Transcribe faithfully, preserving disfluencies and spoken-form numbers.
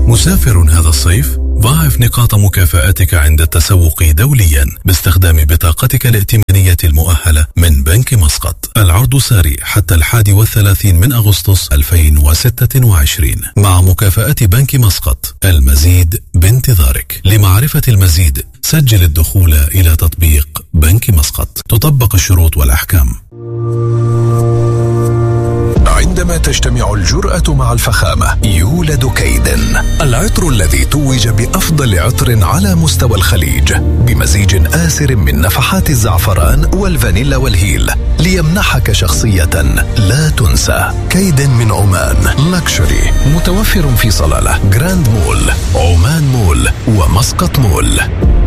مسافر هذا الصيف؟ ضاعف نقاط مكافآتك عند التسوق دوليا باستخدام بطاقتك الائتمانية المؤهلة من بنك مسقط. العرض ساري حتى الحادي والثلاثين من أغسطس ألفين وستة وعشرين مع مكافآت بنك مسقط. المزيد بانتظارك. لمعرفة المزيد سجل الدخول إلى تطبيق بنك مسقط. تطبق الشروط والأحكام. عندما تجتمع الجرأة مع الفخامة يولد كايدن، العطر الذي توج بأفضل عطر على مستوى الخليج بمزيج آسر من نفحات الزعفران والفانيلا والهيل ليمنحك شخصية لا تنسى. كايدن من عمان لاكشري، متوفر في صلالة، جراند مول، عمان مول ومسقط مول.